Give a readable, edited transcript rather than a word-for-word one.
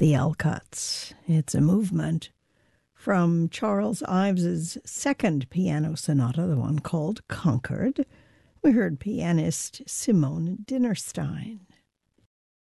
The Alcotts. It's a movement from Charles Ives's second piano sonata, the one called Concord. We heard pianist Simone Dinnerstein.